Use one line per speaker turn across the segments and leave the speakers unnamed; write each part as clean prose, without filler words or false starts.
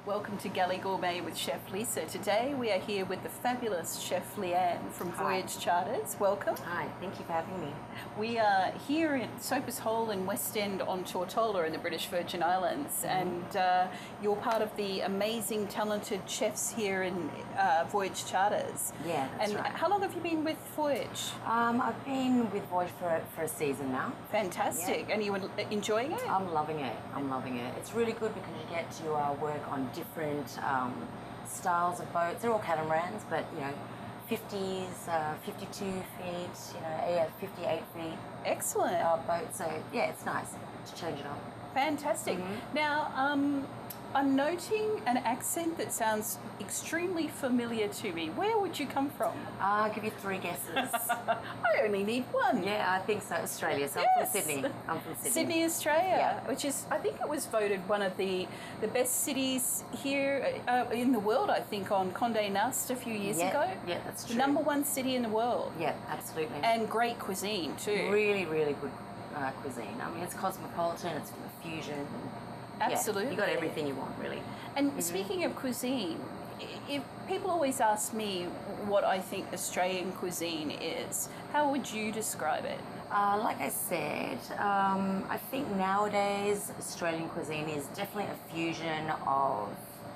Welcome to Galley Gourmet with Chef Lisa. Today we are here with the fabulous Chef Leanne from Voyage Charters. Welcome.
Hi, thank you for having me.
We are here at Soapers Hole in West End on Tortola in the British Virgin Islands, and you're part of the amazing, talented chefs here in Voyage Charters.
Yeah, that's
and
right.
how long have you been with Voyage?
I've been with Voyage for a season now.
Fantastic.
Yeah.
And you were enjoying it?
I'm loving it. I'm loving it. It's really good because you get to work on different styles of boats. They're all catamarans, but 50s, 52 feet, 58 feet.
Excellent.
Boats. So yeah, it's nice to change it up.
Fantastic. Now, I'm noting an accent that sounds extremely familiar to me. Where would you come from?
I'll give you 3 guesses.
I only need one.
Yeah, I think so. Australia. So
Yes.
I'm from Sydney.
Sydney, Australia,
Yeah.
which is, I think it was voted one of the best cities here in the world, I think, on Condé Nast a few years ago.
Yeah, that's
The
true.
#1 city in the world.
Yeah, absolutely.
And great cuisine too.
Really, really good cuisine. I mean, it's cosmopolitan, it's fusion.
Absolutely.
Yeah, you got everything you want, really.
And speaking of cuisine, if people always ask me what I think Australian cuisine is, how would you describe it?
Like I said, I think nowadays Australian cuisine is definitely a fusion of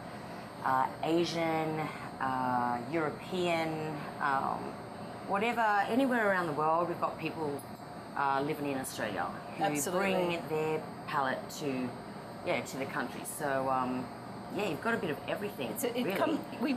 Asian, European, anywhere around the world. We've got people living in Australia who
Absolutely.
bring their palate to the country. So you've got a bit of everything.
So
really.
we